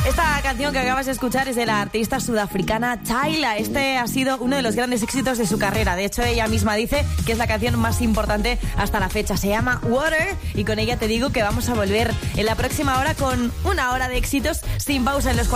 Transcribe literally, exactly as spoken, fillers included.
Esta canción que acabas de escuchar es de la artista sudafricana Tyla. Este ha sido uno de los grandes éxitos de su carrera. De hecho, ella misma dice que es la canción más importante hasta la fecha. Se llama Water y con ella te digo que vamos a volver en la próxima hora con una hora de éxitos sin pausa en los